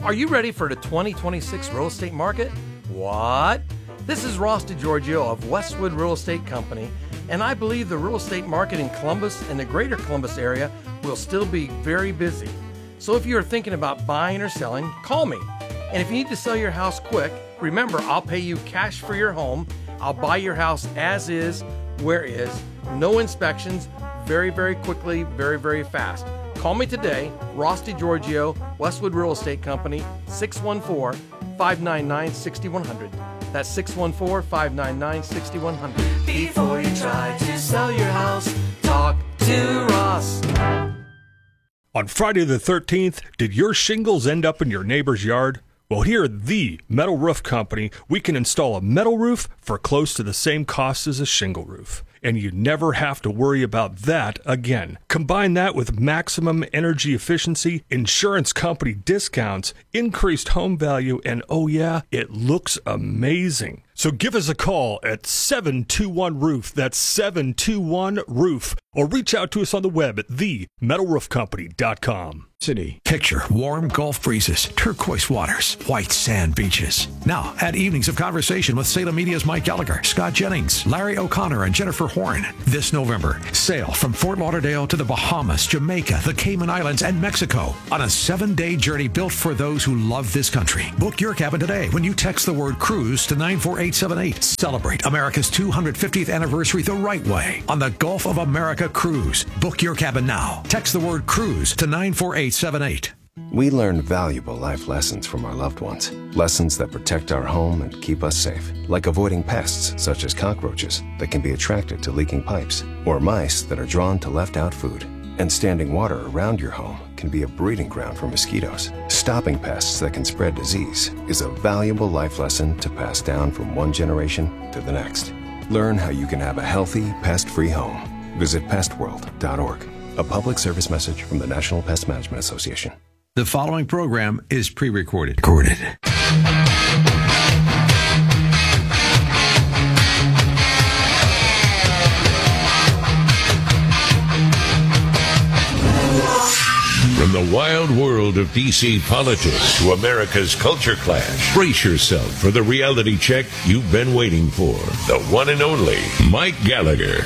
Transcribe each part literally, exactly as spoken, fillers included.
Are you ready for the twenty twenty-six real estate market? What? This is Ross DiGiorgio of Westwood Real Estate Company, and I believe the real estate market in Columbus and the greater Columbus area will still be very busy. So if you're thinking about buying or selling, call me. And if you need to sell your house quick, remember, I'll pay you cash for your home. I'll buy your house as is, where is, no inspections, very, very quickly, very, very fast. Call me today, Ross DiGiorgio, Westwood Real Estate Company, six one four, five nine nine, six one zero zero. That's six one four, five nine nine, six one zero zero. Before you try to sell your house, talk to Ross. On Friday the thirteenth, did your shingles end up in your neighbor's yard? Well, here at the Metal Roof Company, we can install a metal roof for close to the same cost as a shingle roof. And you never have to worry about that again. Combine that with maximum energy efficiency, insurance company discounts, increased home value, and oh yeah, it looks amazing. So give us a call at seven two one roof. That's seven two one roof. Or reach out to us on the web at the metal roof company dot com. City. Picture warm Gulf breezes, turquoise waters, white sand beaches. Now, add evenings of conversation with Salem Media's Mike Gallagher, Scott Jennings, Larry O'Connor, and Jennifer Horn. This November, sail from Fort Lauderdale to the Bahamas, Jamaica, the Cayman Islands, and Mexico on a seven-day journey built for those who love this country. Book your cabin today when you text the word cruise to nine four eight seven eight. Celebrate America's two hundred fiftieth anniversary the right way on the Gulf of America Cruise. Book your cabin now. Text the word cruise to nine four eight seven eight. We learn valuable life lessons from our loved ones. Lessons that protect our home and keep us safe. Like avoiding pests such as cockroaches that can be attracted to leaking pipes, or mice that are drawn to left out food. And standing water around your home can be a breeding ground for mosquitoes. Stopping pests that can spread disease is a valuable life lesson to pass down from one generation to the next. Learn how you can have a healthy, pest-free home. Visit pest world dot org. A public service message from the National Pest Management Association. The following program is pre-recorded. Recorded. From the wild world of D C politics to America's culture clash, brace yourself for the reality check you've been waiting for. The one and only Mike Gallagher.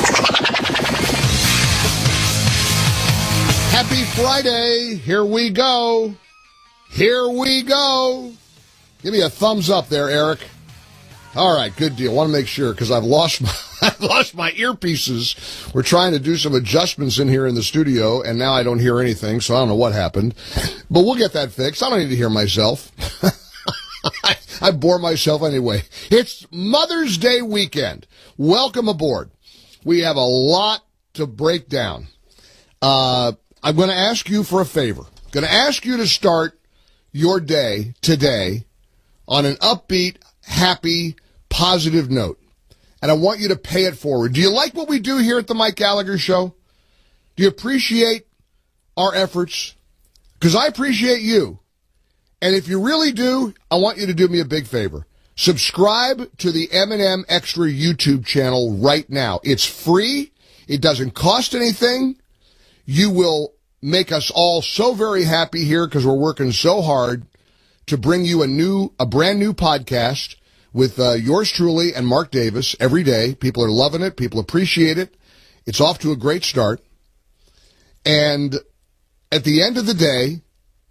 Happy Friday. Here we go. Here we go. Give me a thumbs up there, Eric. All right, good deal. Want to make sure because I've lost my I've lost my earpieces. We're trying to do some adjustments in here in the studio, and now I don't hear anything, so I don't know what happened. But we'll get that fixed. I don't need to hear myself. I, I bore myself anyway. It's Mother's Day weekend. Welcome aboard. We have a lot to break down. Uh, I'm going to ask you for a favor. I'm going to ask you to start your day today on an upbeat, happy, positive note. And I want you to pay it forward. Do you like what we do here at the Mike Gallagher Show? Do you appreciate our efforts? Because I appreciate you. And if you really do, I want you to do me a big favor. Subscribe to the M and M Extra YouTube channel right now. It's free. It doesn't cost anything. You will make us all so very happy here because we're working so hard to bring you a new, a brand new podcast with uh, yours truly and Mark Davis every day. People are loving it. People appreciate it. It's off to a great start. And at the end of the day,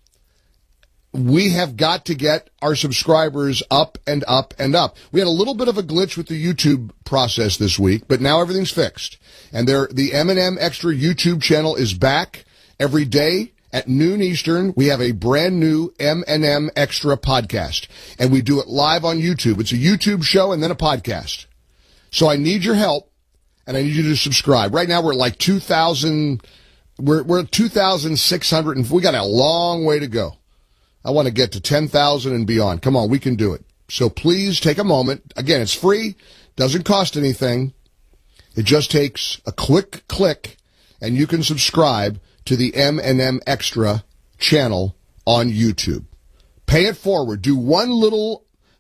we have got to get our subscribers up and up and up. We had a little bit of a glitch with the YouTube process this week, but now everything's fixed. And there, the M and M Extra YouTube channel is back every day at noon Eastern. We have a brand new M and M Extra podcast, and we do it live on YouTube. It's a YouTube show and then a podcast. So I need your help, and I need you to subscribe. Right now we're at like two thousand. We're we're at two thousand six hundred, and we got a long way to go. I want to get to ten thousand and beyond. Come on, we can do it. So please take a moment. Again, it's free. Doesn't cost anything. It just takes a quick click, and you can subscribe to the M and M Extra channel on YouTube. Pay it forward. Do one little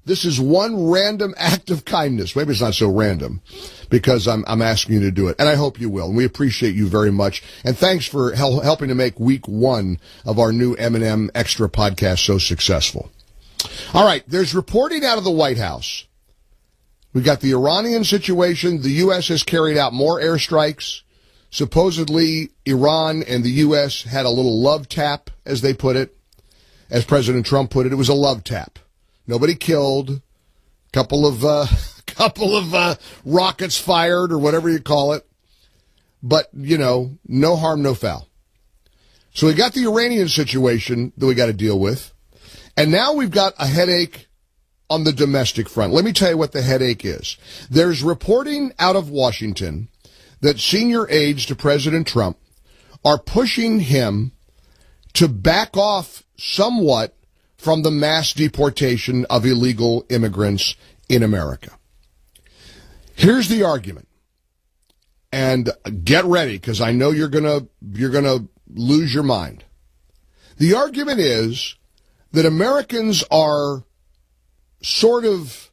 This is one random act of kindness. Maybe it's not so random because I'm, I'm asking you to do it. And I hope you will. And we appreciate you very much. And thanks for hel- helping to make week one of our new M and M Extra podcast so successful. All right. There's reporting out of the White House. We've got the Iranian situation. The U S has carried out more airstrikes. Supposedly, Iran and the U S had a little love tap, as they put it. As President Trump put it, it was a love tap. Nobody killed. Couple of, uh, couple of, uh, rockets fired or whatever you call it. But, you know, no harm, no foul. So we got the Iranian situation that we got to deal with. And now we've got a headache on the domestic front. Let me tell you what the headache is. There's reporting out of Washington that senior aides to President Trump are pushing him to back off somewhat from the mass deportation of illegal immigrants in America. Here's the argument. And get ready, because I know you're gonna you're gonna lose your mind. The argument is that Americans are sort of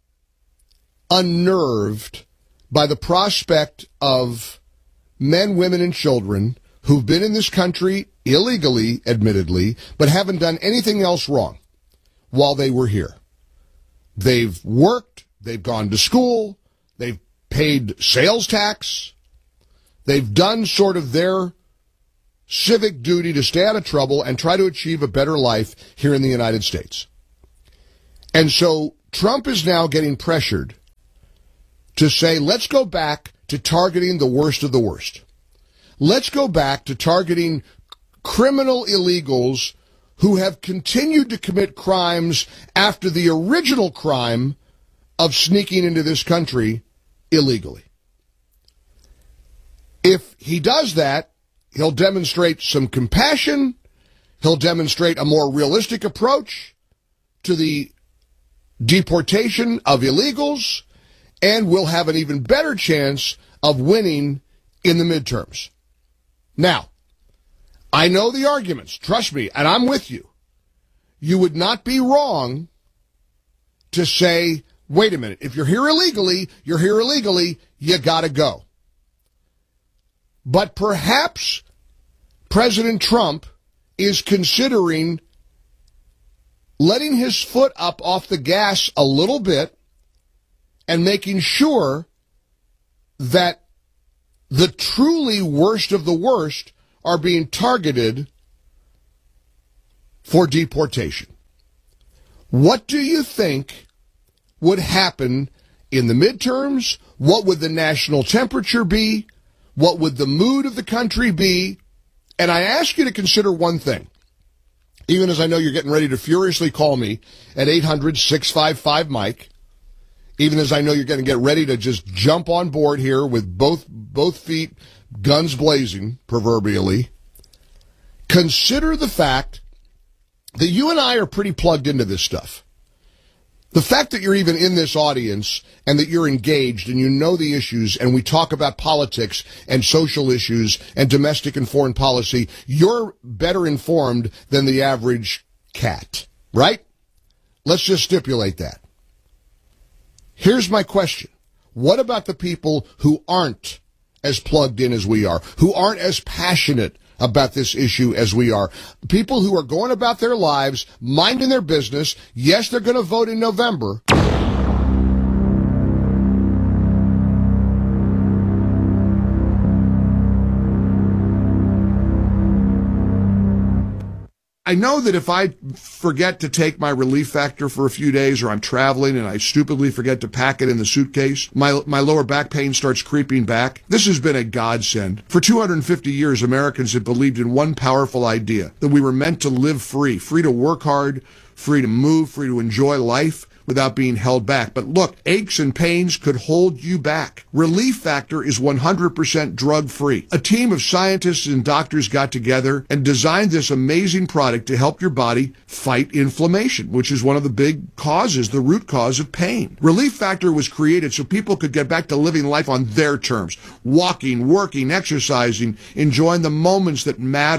unnerved by the prospect of men, women, and children who've been in this country illegally, admittedly, but haven't done anything else wrong while they were here. They've worked, they've gone to school, they've paid sales tax, they've done sort of their civic duty to stay out of trouble and try to achieve a better life here in the United States. And so Trump is now getting pressured to say, let's go back to targeting the worst of the worst. Let's go back to targeting criminal illegals who have continued to commit crimes after the original crime of sneaking into this country illegally. If he does that, he'll demonstrate some compassion, he'll demonstrate a more realistic approach to the deportation of illegals, and we'll have an even better chance of winning in the midterms. Now, I know the arguments, trust me, and I'm with you. You would not be wrong to say, wait a minute, if you're here illegally, you're here illegally, you gotta go. But perhaps President Trump is considering letting his foot up off the gas a little bit and making sure that the truly worst of the worst are being targeted for deportation. What do you think would happen in the midterms? What would the national temperature be? What would the mood of the country be? And I ask you to consider one thing, even as I know you're getting ready to furiously call me at eight hundred, six five five, Mike, even as I know you're going to get ready to just jump on board here with both both feet, guns blazing, proverbially. Consider the fact that you and I are pretty plugged into this stuff. The fact that you're even in this audience and that you're engaged and you know the issues and we talk about politics and social issues and domestic and foreign policy, you're better informed than the average cat, right? Let's just stipulate that. Here's my question. What about the people who aren't as plugged in as we are, who aren't as passionate about this issue as we are? People who are going about their lives, minding their business. Yes, they're going to vote in November. I know that if I forget to take my Relief Factor for a few days, or I'm traveling and I stupidly forget to pack it in the suitcase, my my lower back pain starts creeping back. This has been a godsend. For two hundred fifty years, Americans have believed in one powerful idea, that we were meant to live free, free to work hard, free to move, free to enjoy life without being held back. But look, aches and pains could hold you back. Relief Factor is one hundred percent drug-free. A team of scientists and doctors got together and designed this amazing product to help your body fight inflammation, which is one of the big causes, the root cause of pain. Relief Factor was created so people could get back to living life on their terms, walking, working, exercising, enjoying the moments that matter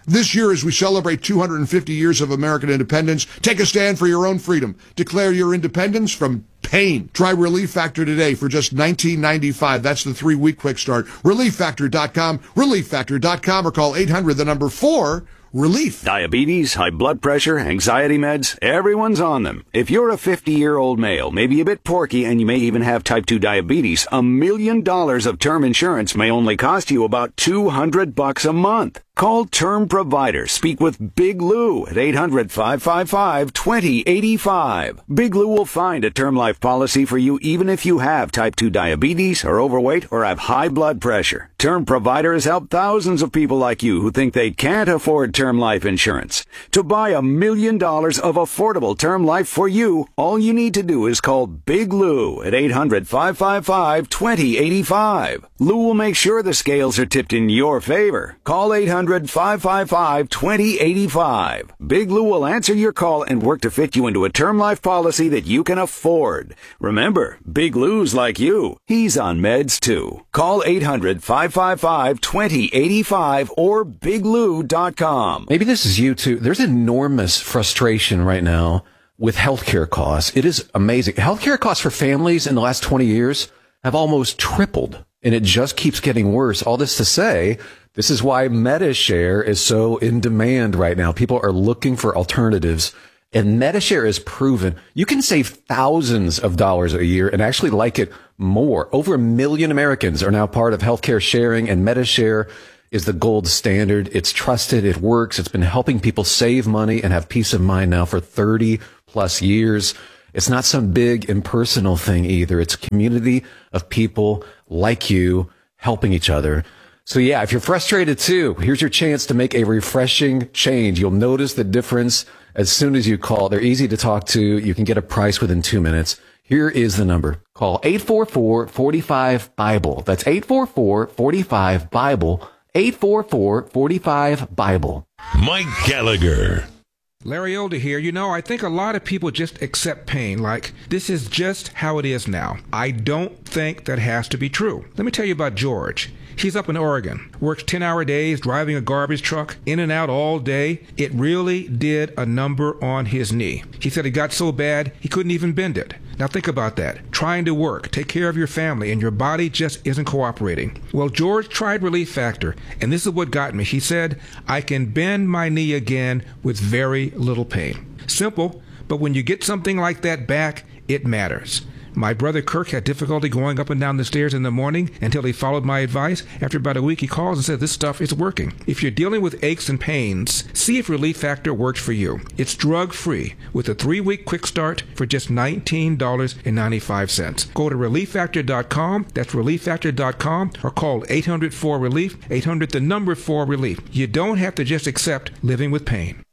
This year, as we celebrate two hundred fifty years of American independence, take a stand for your own freedom. Declare your independence from pain. Try Relief Factor today for just nineteen ninety-five. That's the three-week quick start. relief factor dot com, relief factor dot com, or call eight hundred, the number four, relief. Diabetes, high blood pressure, anxiety meds, everyone's on them. If you're a fifty-year-old male, maybe a bit porky, and you may even have type two diabetes, a million dollars of term insurance may only cost you about two hundred bucks a month. Call Term Provider. Speak with Big Lou at eight hundred, five five five, two zero eight five. Big Lou will find a term life policy for you even if you have type two diabetes, are overweight, or have high blood pressure. Term Provider has helped thousands of people like you who think they can't afford term life insurance. To buy a million dollars of affordable term life for you, all you need to do is call Big Lou at eight hundred, five five five, two zero eight five. Lou will make sure the scales are tipped in your favor. Call eight hundred, five five five, two zero eight five. Big Lou will answer your call and work to fit you into a term life policy that you can afford. Remember, Big Lou's like you. He's on meds too. Call eight hundred, five five five, two zero eight five or big lou dot com. Maybe this is you too. There's enormous frustration right now with healthcare costs. It is amazing. Healthcare costs for families in the last twenty years have almost tripled, and it just keeps getting worse. All this to say, this is why MediShare is so in demand right now. People are looking for alternatives, and MediShare is proven you can save thousands of dollars a year and actually like it more. Over a million Americans are now part of healthcare sharing, and MediShare is the gold standard. It's trusted. It works. It's been helping people save money and have peace of mind now for thirty plus years. It's not some big impersonal thing either. It's a community of people like you helping each other. So yeah, if you're frustrated too, here's your chance to make a refreshing change. You'll notice the difference as soon as you call. They're easy to talk to. You can get a price within two minutes. Here is the number. Call eight four four, four five, BIBLE. That's eight four four, four five, BIBLE. eight four four, four five, BIBLE. Mike Gallagher. Larry Older here. You know, I think a lot of people just accept pain like this is just how it is now. I don't think that has to be true. Let me tell you about George. He's up in Oregon, works ten-hour days, driving a garbage truck, in and out all day. It really did a number on his knee. He said it got so bad, he couldn't even bend it. Now think about that. Trying to work, take care of your family, and your body just isn't cooperating. Well, George tried Relief Factor, and this is what got me. He said, I can bend my knee again with very little pain. Simple, but when you get something like that back, it matters. My brother Kirk had difficulty going up and down the stairs in the morning until he followed my advice. After about a week, he calls and says, this stuff is working. If you're dealing with aches and pains, see if Relief Factor works for you. It's drug-free with a three-week quick start for just nineteen ninety-five. Go to relief factor dot com. That's relief factor dot com, or call eight hundred, four, relief, eight hundred, the number four, relief. You don't have to just accept living with pain.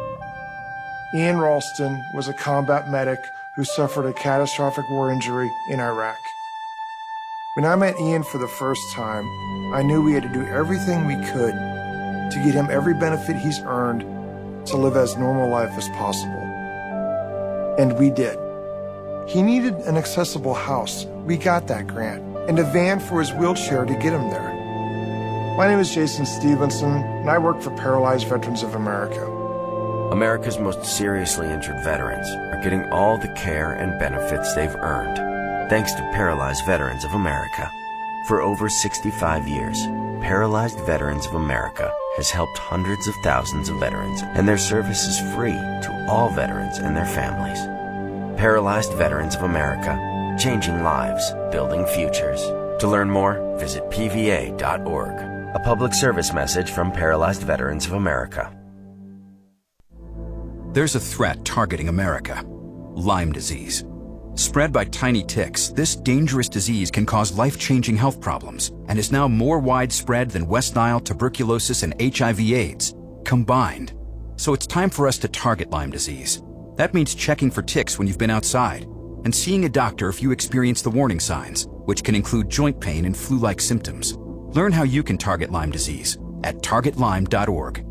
Ian Ralston was a combat medic who suffered a catastrophic war injury in Iraq. When I met Ian for the first time, I knew we had to do everything we could to get him every benefit he's earned to live as normal life as possible. And we did. He needed an accessible house. We got that grant. And a van for his wheelchair to get him there. My name is Jason Stevenson, and I work for Paralyzed Veterans of America. America's most seriously injured veterans are getting all the care and benefits they've earned, thanks to Paralyzed Veterans of America. For over sixty-five years, Paralyzed Veterans of America has helped hundreds of thousands of veterans, and their service is free to all veterans and their families. Paralyzed Veterans of America, changing lives, building futures. To learn more, visit P V A dot org. A public service message from Paralyzed Veterans of America. There's a threat targeting America: Lyme disease. Spread by tiny ticks, this dangerous disease can cause life-changing health problems and is now more widespread than West Nile, tuberculosis, and H I V AIDS combined. So it's time for us to target Lyme disease. That means checking for ticks when you've been outside and seeing a doctor if you experience the warning signs, which can include joint pain and flu-like symptoms. Learn how you can target Lyme disease at target lyme dot org.